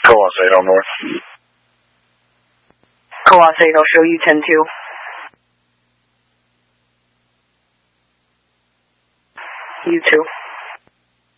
Coasato North. Coasato, show you 10-2. You 2.